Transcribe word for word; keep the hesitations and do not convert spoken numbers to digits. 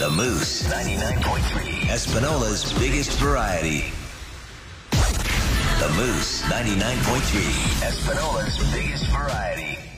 The Moose ninety-nine point three, Espanola's biggest variety. The Moose ninety-nine point three, Espanola's biggest variety.